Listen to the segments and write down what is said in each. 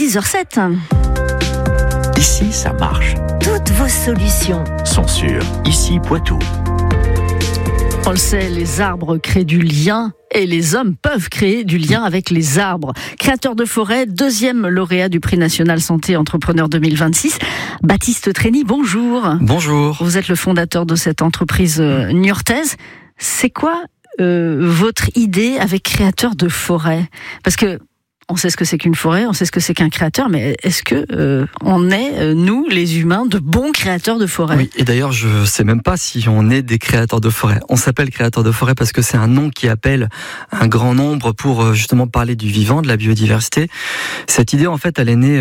6h07. Ici, ça marche. Toutes vos solutions Sont sur Ici Poitou. On le sait, les arbres créent du lien et les hommes peuvent créer du lien avec les arbres. Créateur de forêt, 2e lauréat du prix national santé entrepreneur 2026. Baptiste Trény, bonjour. Bonjour. Vous êtes le fondateur de cette entreprise niortaise. C'est quoi votre idée avec créateur de forêt ? Parce que on sait ce que c'est qu'une forêt, on sait ce que c'est qu'un créateur, mais est-ce que on est, nous, les humains, de bons créateurs de forêt ? Oui, et d'ailleurs, je sais même pas si on est des créateurs de forêt. On s'appelle créateur de forêt parce que c'est un nom qui appelle un grand nombre pour justement parler du vivant, de la biodiversité. Cette idée, en fait, elle est née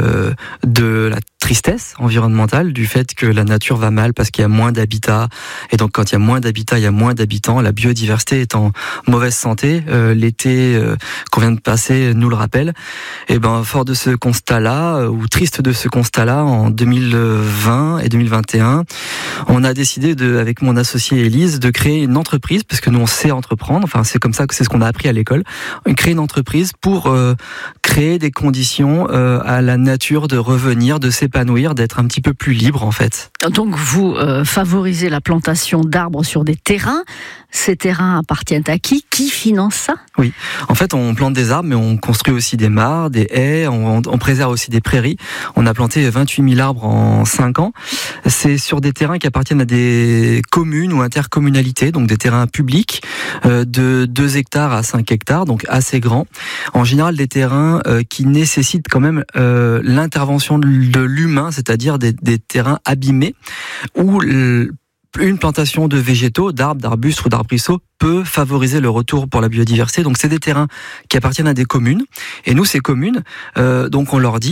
de la tristesse environnementale, du fait que la nature va mal parce qu'il y a moins d'habitats. Et donc, quand il y a moins d'habitats, il y a moins d'habitants. La biodiversité est en mauvaise santé. L'été qu'on vient de passer nous le rappelle. Et ben, fort de ce constat-là, ou triste de ce constat-là, en 2020 et 2021, on a décidé avec mon associé Élise de créer une entreprise, parce que nous on sait entreprendre. Enfin, c'est comme ça que c'est ce qu'on a appris à l'école. Créer une entreprise pour créer des conditions à la nature de revenir, de s'épanouir, d'être un petit peu plus libre en fait. Donc vous favorisez la plantation d'arbres sur des terrains. Ces terrains appartiennent à qui ? Qui finance ça ? Oui, en fait on plante des arbres, mais on construit aussi des mares, des haies, on préserve aussi des prairies. On a planté 28 000 arbres en 5 ans. C'est sur des terrains qui appartiennent à des communes ou intercommunalités, donc des terrains publics de 2 hectares à 5 hectares, donc assez grands. En général des terrains qui nécessitent quand même l'intervention de l'humain, c'est-à-dire des terrains abîmés où une plantation de végétaux, d'arbres, d'arbustes ou d'arbrisseaux peut favoriser le retour pour la biodiversité. Donc c'est des terrains qui appartiennent à des communes. Et nous, ces communes, donc on leur dit,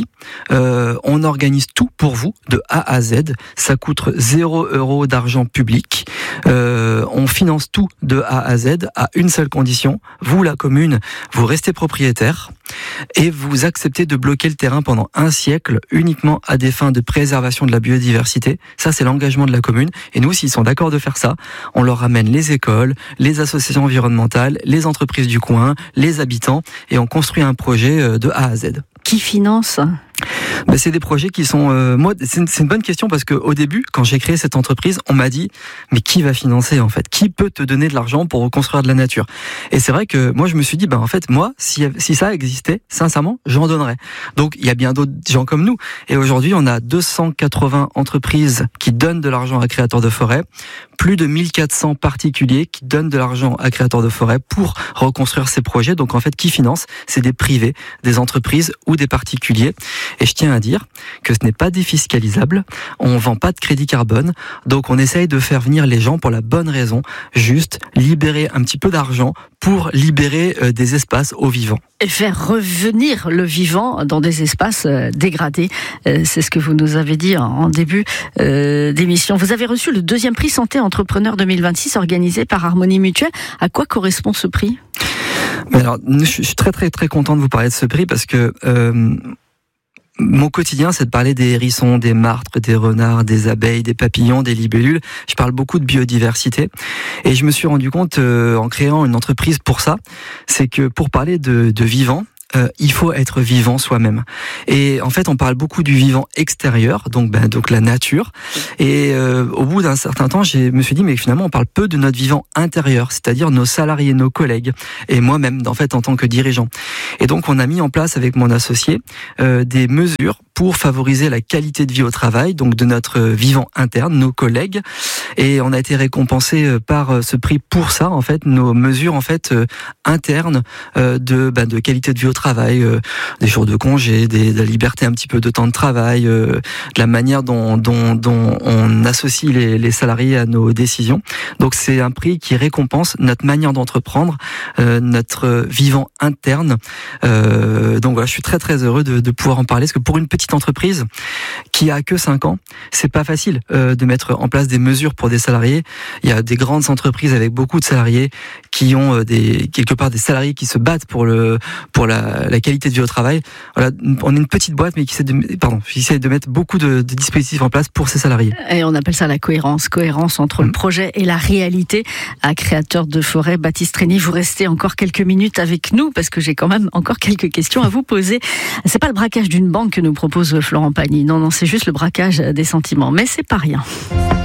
on organise tout pour vous de A à Z. Ça coûte 0 € d'argent public. On finance tout de A à Z à une seule condition. Vous, la commune, vous restez propriétaire et vous acceptez de bloquer le terrain pendant 1 siècle uniquement à des fins de préservation de la biodiversité. Ça, c'est l'engagement de la commune. Et nous, s'ils sont d'accord de faire ça, on leur ramène les écoles, les associations environnementales, les entreprises du coin, les habitants, et on construit un projet de A à Z. Qui finance ? Ben, c'est des projets qui sont... moi, c'est une bonne question parce qu'au début, quand j'ai créé cette entreprise, on m'a dit « Mais qui va financer en fait ? Qui peut te donner de l'argent pour reconstruire de la nature ?» Et c'est vrai que moi, je me suis dit, ben, en fait, moi, si ça existait, sincèrement, j'en donnerais. Donc, il y a bien d'autres gens comme nous. Et aujourd'hui, on a 280 entreprises qui donnent de l'argent à créateurs de forêt, plus de 1400 particuliers qui donnent de l'argent à créateurs de forêt pour reconstruire ces projets. Donc, en fait, qui finance ? C'est des privés, des entreprises ou des particuliers. Et je tiens à dire que ce n'est pas défiscalisable, on vend pas de crédit carbone, donc on essaye de faire venir les gens pour la bonne raison, juste libérer un petit peu d'argent pour libérer des espaces aux vivants. Et faire revenir le vivant dans des espaces dégradés. C'est ce que vous nous avez dit en début d'émission. Vous avez reçu le 2e prix Santé Entrepreneur 2026 organisé par Harmonie Mutuelle. À quoi correspond ce prix ? Mais alors, je suis très très très content de vous parler de ce prix parce que mon quotidien, c'est de parler des hérissons, des martres, des renards, des abeilles, des papillons, des libellules. Je parle beaucoup de biodiversité. Et je me suis rendu compte, en créant une entreprise pour ça, c'est que pour parler de vivant, il faut être vivant soi-même. Et en fait, on parle beaucoup du vivant extérieur, donc la nature. Et au bout d'un certain temps, je me suis dit, mais finalement, on parle peu de notre vivant intérieur, c'est-à-dire nos salariés, nos collègues, et moi-même, en fait, en tant que dirigeant. Et donc, on a mis en place avec mon associé des mesures pour favoriser la qualité de vie au travail, donc de notre vivant interne, nos collègues. Et on a été récompensé par ce prix pour ça, en fait, nos mesures en fait internes de qualité de vie au travail, des jours de congé, de la liberté un petit peu de temps de travail, de la manière dont on associe les salariés à nos décisions. Donc c'est un prix qui récompense notre manière d'entreprendre, notre vivant interne. Donc voilà, je suis très très heureux de pouvoir en parler, parce que pour une petite petite entreprise qui a que 5 ans, c'est pas facile de mettre en place des mesures pour des salariés. Il y a des grandes entreprises avec beaucoup de salariés qui ont quelque part des salariés qui se battent pour la qualité de vie au travail. Voilà, on est une petite boîte mais qui essaie de mettre beaucoup de dispositifs en place pour ses salariés. Et on appelle ça la cohérence entre le projet et la réalité. À Créateurs de Forêt, Baptiste Régnier, vous restez encore quelques minutes avec nous parce que j'ai quand même encore quelques questions à vous poser. C'est pas le braquage d'une banque que nous propose Florent Pagny. Non, c'est juste le braquage des sentiments. Mais c'est pas rien.